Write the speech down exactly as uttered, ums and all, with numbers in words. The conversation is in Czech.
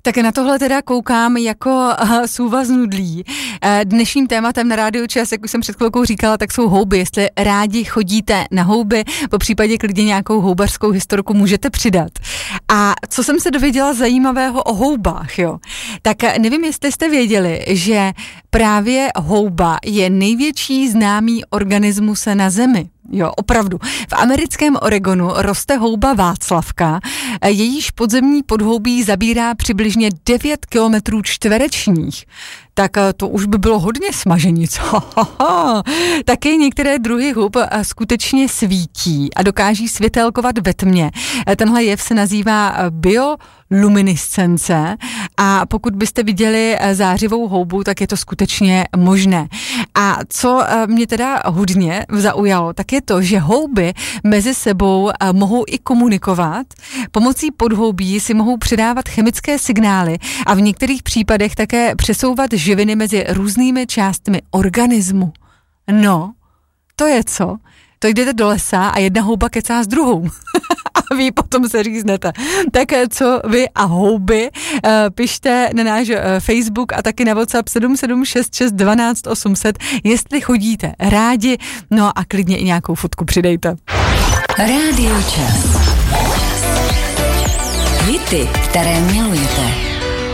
Tak na tohle teda koukám jako uh, sůva z nudlí. Uh, dnešním tématem na Rádiu Čas, jak už jsem před chvilkou říkala, tak jsou houby. Jestli rádi chodíte na houby, po případě klidně nějakou houbařskou historku můžete přidat. A co jsem se dověděla zajímavého o houbách, jo? Tak nevím, jestli jste věděli, že právě houba je největší známý organismus na Zemi. Jo, opravdu. V americkém Oregonu roste houba Václavka, jejíž podzemní podhoubí zabírá přibližně devět kilometrů čtverečních. Tak to už by bylo hodně smaženic. Taky některé druhy hub skutečně svítí a dokáží světelkovat ve tmě. Tenhle jev se nazývá bioluminescence a pokud byste viděli zářivou houbu, tak je to skutečně možné. A co mě teda hodně zaujalo, tak je to, že houby mezi sebou mohou i komunikovat. Pomocí podhoubí si mohou předávat chemické signály a v některých případech také přesouvat živiny mezi různými částmi organismu. No, to je co? To jdete do lesa a jedna houba kecá s druhou. A vy potom se říznete. Tak co vy a houby? Pište na náš Facebook a taky na WhatsApp sedm sedm šest šest dvanáct osm set, jestli chodíte rádi, no a klidně i nějakou fotku přidejte. Rádio Čas. Hity, které milujete.